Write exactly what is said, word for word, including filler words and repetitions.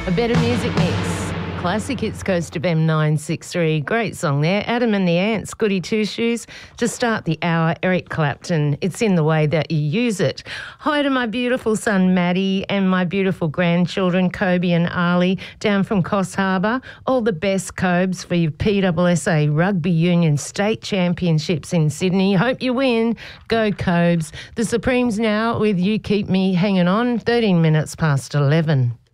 A better music mix. Classic hits Coast of M nine six three. Great song there. Adam and the Ants, Goody Two Shoes. To start the hour, Eric Clapton. It's in the way that you use it. Hi to my beautiful son Maddie and my beautiful grandchildren Kobe and Ali down from Coffs Harbour. All the best, Cobes, for your P S S A Rugby Union State Championships in Sydney. Hope you win. Go Cobes. The Supremes now with You Keep Me Hanging On. thirteen minutes past eleven.